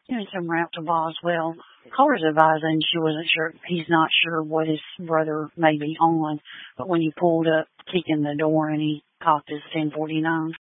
Doing some route to Boswell. Caller's advising she wasn't sure. He's not sure what his brother may be on, but when he pulled up, kicking the door, and he cocked his 1049.